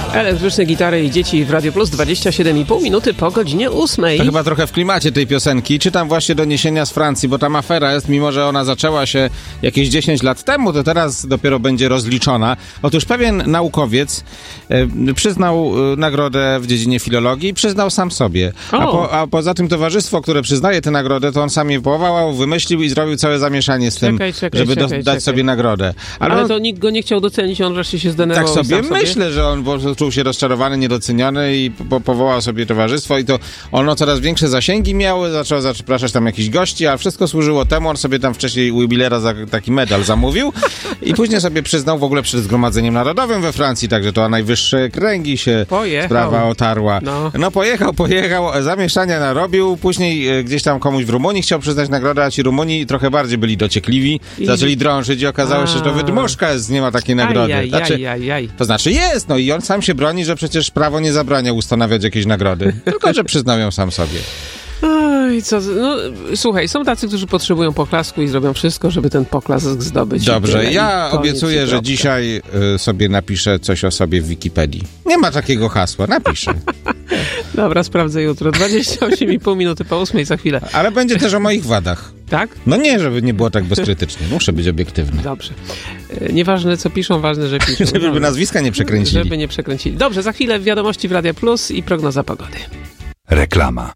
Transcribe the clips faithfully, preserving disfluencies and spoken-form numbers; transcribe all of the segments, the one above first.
Elektryczne gitary i dzieci w Radio Plus, dwadzieścia siedem i pół minuty po godzinie ósmej. To chyba trochę w klimacie tej piosenki. Czytam właśnie doniesienia z Francji, bo tam afera jest, mimo że ona zaczęła się jakieś dziesięć lat temu, to teraz dopiero będzie rozliczona. Otóż pewien naukowiec e, przyznał e, nagrodę w dziedzinie filologii, przyznał sam sobie. A, po, a poza tym towarzystwo, które przyznaje tę nagrodę, to on sam je powołał, wymyślił i zrobił całe zamieszanie z czekaj, tym, czekaj, żeby czekaj, do, dać czekaj. sobie nagrodę. Ale, Ale Ale on, to nikt go nie chciał docenić, on wreszcie się zdenerwował. tak sobie sobie myślę, że on po prostu czuł się rozczarowany, niedoceniony i po, powołał sobie towarzystwo i to ono coraz większe zasięgi miało, zaczął zapraszać tam jakichś gości, a wszystko służyło temu, on sobie tam wcześniej u jubilera za taki medal zamówił i później sobie przyznał w ogóle przed Zgromadzeniem Narodowym we Francji, także to o najwyższe kręgi się Pojechał. sprawa otarła. No. no pojechał, pojechał, zamieszania narobił, później e, gdzieś tam komuś w Rumunii chciał przyznać nagrodę, a ci Rumuni trochę bardziej byli dociekliwi, I... zaczęli drążyć i okazało się, że to wydmuszka jest, nie ma takiej nagrody. Aj, aj, znaczy, aj, aj, aj. to znaczy jest, no i on sam się broni, że przecież prawo nie zabrania ustanawiać jakiejś nagrody, tylko że przyznał ją sam sobie. Oj, co, no, słuchaj, są tacy, którzy potrzebują poklasku i zrobią wszystko, żeby ten poklask zdobyć. Dobrze, ja obiecuję, że dzisiaj y, sobie napiszę coś o sobie w Wikipedii. Nie ma takiego hasła, napiszę. Dobra, sprawdzę jutro. dwadzieścia osiem i pół minuty po ósmej za chwilę. Ale będzie też o moich wadach. Tak? No nie, żeby nie było tak bezkrytycznie. Muszę być obiektywny. Dobrze. E, Nieważne co piszą, ważne, że piszą. Żeby Dobrze. nazwiska nie przekręcili. Żeby nie przekręcili. Dobrze, za chwilę wiadomości w Radio Plus i prognoza pogody. Reklama.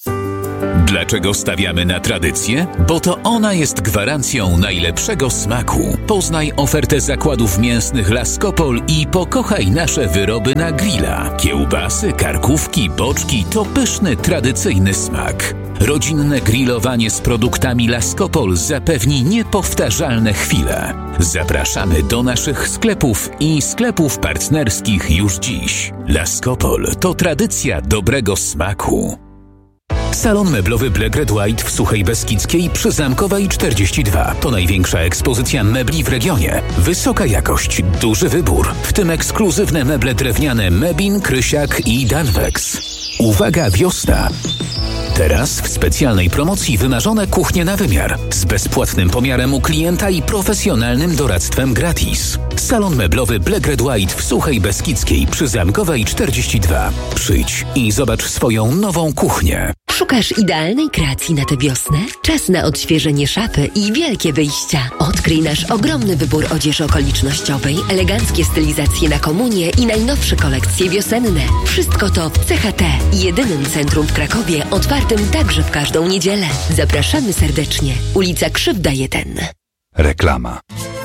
Dlaczego stawiamy na tradycję? Bo to ona jest gwarancją najlepszego smaku. Poznaj ofertę zakładów mięsnych Laskopol i pokochaj nasze wyroby na grilla. Kiełbasy, karkówki, boczki to pyszny, tradycyjny smak. Rodzinne grillowanie z produktami Laskopol zapewni niepowtarzalne chwile. Zapraszamy do naszych sklepów i sklepów partnerskich już dziś. Laskopol to tradycja dobrego smaku. Salon meblowy Black Red White w Suchej Beskidzkiej przy Zamkowej czterdzieści dwa. To największa ekspozycja mebli w regionie. Wysoka jakość, duży wybór, w tym ekskluzywne meble drewniane Mebin, Krysiak i Danwex. Uwaga, wiosna! Teraz w specjalnej promocji wymarzone kuchnie na wymiar z bezpłatnym pomiarem u klienta i profesjonalnym doradztwem gratis. Salon meblowy Black Red White w Suchej Beskidzkiej przy Zamkowej czterdzieści dwa. Przyjdź i zobacz swoją nową kuchnię. Szukasz idealnej kreacji na tę wiosnę? Czas na odświeżenie szafy i wielkie wyjścia. Odkryj nasz ogromny wybór odzieży okolicznościowej, eleganckie stylizacje na komunię i najnowsze kolekcje wiosenne. Wszystko to w C H T, jedynym centrum w Krakowie, otwartym także w każdą niedzielę. Zapraszamy serdecznie. Ulica Krzywda jeden. Reklama.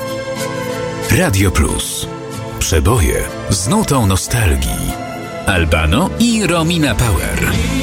Radio Plus. Przeboje z nutą nostalgii. Albano i Romina Power.